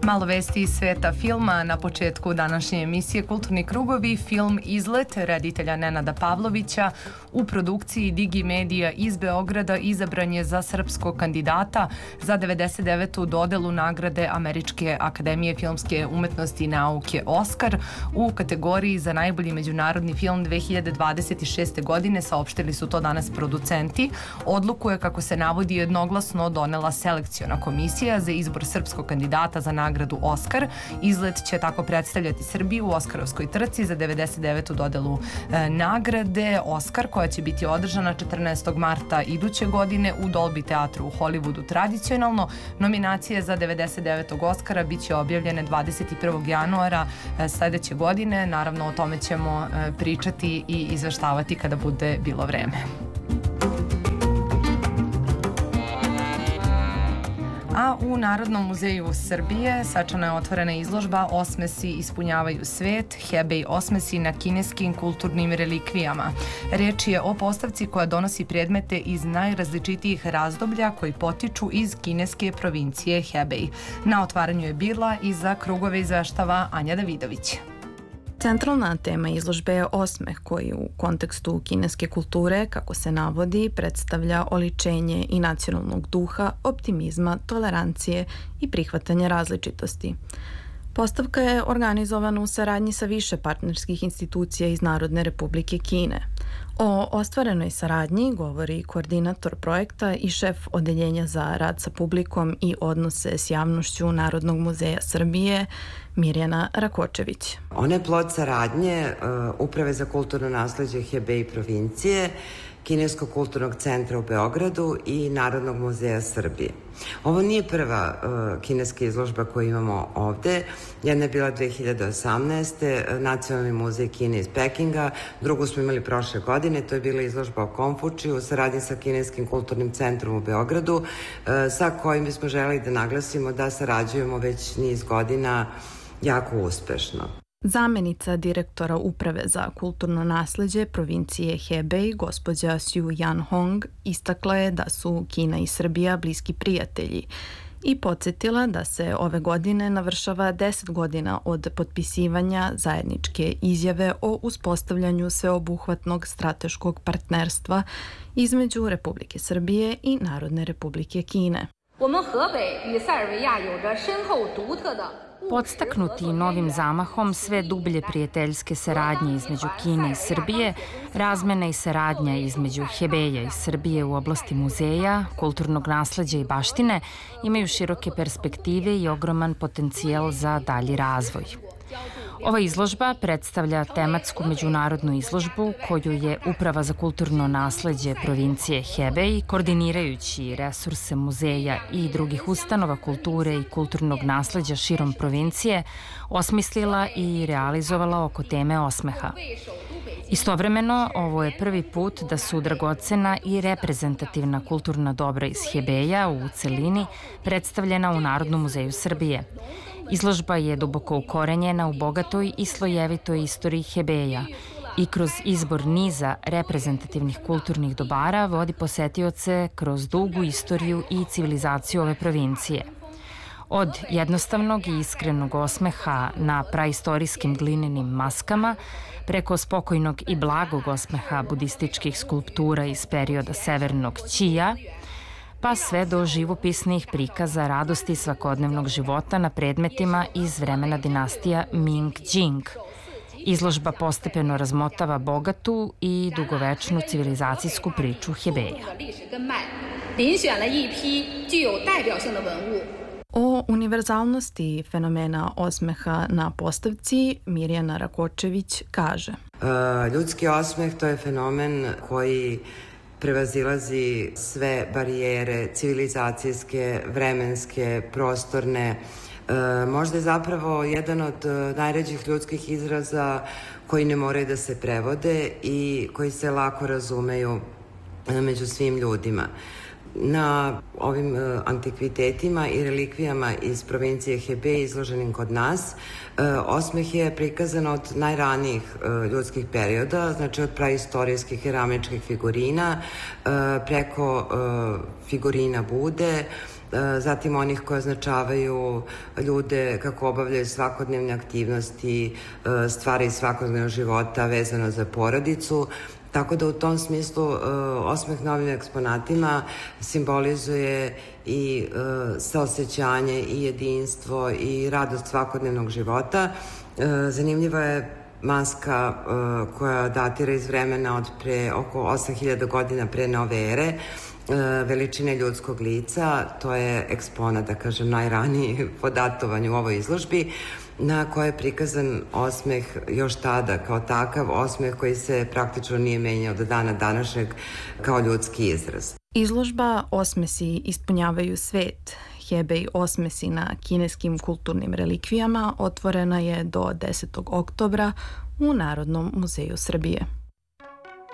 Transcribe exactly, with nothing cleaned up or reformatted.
Malo vesti iz sveta filma. Na početku današnje emisije Kulturni krugovi film Izlet reditelja Nenada Pavlovića u produkciji Digimedija iz Beograda izabran je za srpskog kandidata za devedeset devetu dodelu nagrade Američke akademije filmske umetnosti i nauke Oskar u kategoriji za najbolji međunarodni film dve hiljade dvadeset šeste. godine, saopštili su to danas producenti. Odluku je, kako se navodi, jednoglasno donela selekciona komisija za izbor srpskog kandidata za nagradu Oskar. Izlet će tako predstavljati Srbiju u Oskarovskoj trci za devedeset devetu dodelu e, nagrade Oskar, koja će biti održana četrnaestog marta iduće godine u Dolby teatru u Hollywoodu tradicionalno. Nominacije za devedeset devetog Oskara biće objavljene dvadeset prvog januara e, sledeće godine. Naravno, o tome ćemo e, pričati i izveštavati kada bude bilo vreme. A u Narodnom muzeju Srbije svečano je otvorena izložba Osmesi ispunjavaju svet, Hebej osmesi na kineskim kulturnim relikvijama. Reč je o postavci koja donosi predmete iz najrazličitijih razdoblja koji potiču iz kineske provincije Hebej. Na otvaranju je bila i za krugove izveštava Anja Davidović. Centralna tema izložbe je osmeh koji u kontekstu kineske kulture, kako se navodi, predstavlja oličenje i nacionalnog duha, optimizma, tolerancije i prihvatanja različitosti. Postavka je organizovana u saradnji sa više partnerskih institucija iz Narodne Republike Kine. O ostvarenoj saradnji govori koordinator projekta i šef odeljenja za rad sa publikom i odnose s javnošću Narodnog muzeja Srbije, Mirjana Rakočević. Ona je plod saradnje uh, Uprave za kulturno nasleđe Hebej provincije, Kineskog kulturnog centra u Beogradu i Narodnog muzeja Srbije. Ovo nije prva uh, kineska izložba koju imamo ovde. Jedna je bila dve hiljade osamnaeste. Nacionalni muzej Kine iz Pekinga. Drugu smo imali prošle godine. To je bila izložba o Konfučiju u saradnji sa Kineskim kulturnim centrom u Beogradu, uh, sa kojim bismo želeli da naglasimo da sarađujemo već niz godina jako uspešno. Zamenica direktora Uprave za kulturno nasleđe provincije Hebej, gospođa Siu Yan Hong, istakla je da su Kina i Srbija bliski prijatelji i podsjetila da se ove godine navršava deset godina od potpisivanja zajedničke izjave o uspostavljanju sveobuhvatnog strateškog partnerstva između Republike Srbije i Narodne Republike Kine. Podstaknuti novim zamahom sve dublje prijateljske saradnje između Kine i Srbije, razmena i saradnja između Hebeja i Srbije u oblasti muzeja, kulturnog nasleđa i baštine imaju široke perspektive i ogroman potencijal za dalji razvoj. Ova izložba predstavlja tematsku međunarodnu izložbu koju je Uprava za kulturno nasleđe provincije Hebej, koordinirajući resurse muzeja i drugih ustanova kulture i kulturnog nasleđa širom provincije, osmislila i realizovala oko teme osmeha. Istovremeno, ovo je prvi put da su dragocena i reprezentativna kulturna dobra iz Hebeja u celini predstavljena u Narodnom muzeju Srbije. Izložba je duboko ukorenjena u bogatoj i slojevitoj istoriji Hebeja i kroz izbor niza reprezentativnih kulturnih dobara vodi posetioce kroz dugu istoriju i civilizaciju ove provincije. Od jednostavnog i iskrenog osmeha na praistorijskim glinenim maskama, preko spokojnog i blagog osmeha budističkih skulptura iz perioda severnog Ćija, pa sve do živopisnih prikaza radosti svakodnevnog života na predmetima iz vremena dinastija Ming-Jing. Izložba postepeno razmotava bogatu i dugovečnu civilizacijsku priču Hebeja. O univerzalnosti fenomena osmeha na postavci Mirjana Rakočević kaže: Uh, ljudski osmeh to je fenomen koji prevazilazi sve barijere civilizacijske, vremenske, prostorne. E, možda je zapravo jedan od najređih ljudskih izraza koji ne moraju da se prevode i koji se lako razumeju među svim ljudima. Na ovim uh, antikvitetima i relikvijama iz provincije Hebej izloženim kod nas, uh, osmeh je prikazan od najranijih uh, ljudskih perioda, znači od praistorijskih keramičkih figurina, uh, preko uh, figurina Bude, zatim onih koje označavaju ljude kako obavljaju svakodnevne aktivnosti, stvari svakodnevnog života vezano za porodicu. Tako da u tom smislu osmeh na ovim eksponatima simbolizuje i saosećanje i jedinstvo i radost svakodnevnog života. Zanimljiva je maska koja datira iz vremena od pre oko osam hiljada godina pre nove ere, veličine ljudskog lica. To je eksponat, da kažem, najraniji po datovanju u ovoj izložbi, na kojoj je prikazan osmeh još tada kao takav, osmeh koji se praktično nije menjao do dana današnjeg kao ljudski izraz. Izložba Osmesi ispunjavaju svet, Hebej osmesi na kineskim kulturnim relikvijama otvorena je do desetog oktobra u Narodnom muzeju Srbije.